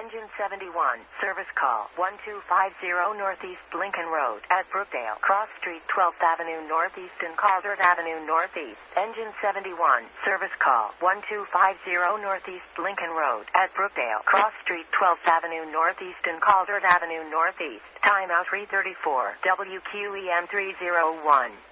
Engine 71, service call 1250 Northeast Lincoln Road at Brookdale, Cross Street, 12th Avenue Northeast and Calvert Avenue Northeast. Engine 71, service call 1250 Northeast Lincoln Road at Brookdale, Cross Street, 12th Avenue Northeast and Calvert Avenue Northeast. Timeout 334, WQEM 301.